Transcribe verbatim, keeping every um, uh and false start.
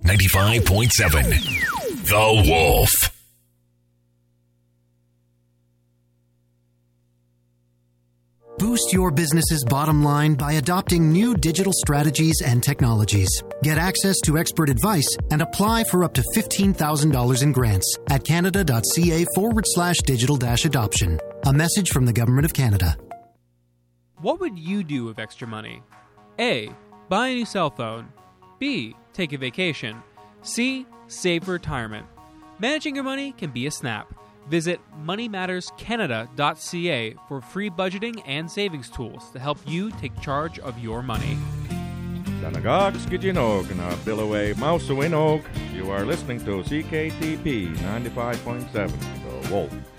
ninety-five point seven. The Wolf. Boost your business's bottom line by adopting new digital strategies and technologies. Get access to expert advice and apply for up to fifteen thousand dollars in grants at canada.ca forward slash digital dash adoption. A message from the Government of Canada. What would you do with extra money? A. Buy a new cell phone. B. Take a vacation. C. Save for retirement. Managing your money can be a snap. Visit money matters canada dot c a for free budgeting and savings tools to help you take charge of your money. Danagagskijinog na Billaway Mausawinog. You are listening to C K T P ninety-five point seven, The Wolf.